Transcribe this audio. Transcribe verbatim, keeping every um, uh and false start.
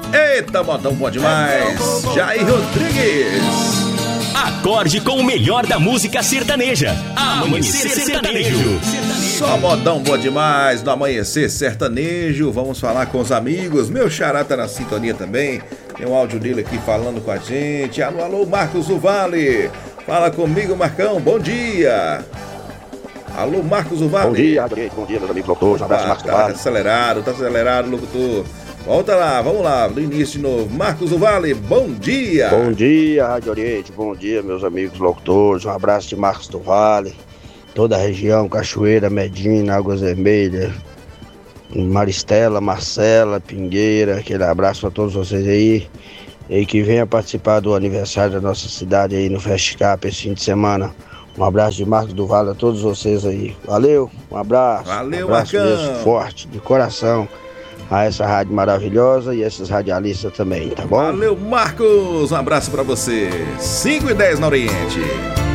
Eita, modão bom demais. Jair Rodrigues. Acorde com o melhor da música sertaneja. Amanhecer Sertanejo. Só modão bom demais no Amanhecer Sertanejo. Vamos falar com os amigos. Meu xará tá na sintonia também. Tem um áudio dele aqui falando com a gente. Alô, alô, Marcos do Vale. Fala comigo, Marcão. Bom dia. Alô, Marcos do Vale. Bom dia, Adriano. Bom dia, meus amigos doutores. Um abraço, Ah, Marcos do tá Vale. acelerado, tá acelerado, locutor. Volta lá, vamos lá, do início de novo. Marcos do Vale, bom dia. Bom dia, Rádio Oriente. Bom dia, meus amigos locutores. Um abraço de Marcos do Vale. Toda a região, Cachoeira, Medina, Águas Vermelhas, Maristela, Marcela, Pingueira. Aquele abraço para todos vocês aí. E que venha participar do aniversário da nossa cidade aí no Festcap esse fim de semana. Um abraço de Marcos do Vale a todos vocês aí. Valeu, um abraço. Valeu, um abraço Marcão. mesmo, forte, de coração, a essa rádio maravilhosa e esses radialistas também, tá bom? Valeu, Marcos. Um abraço pra você. cinco e dez na Oriente.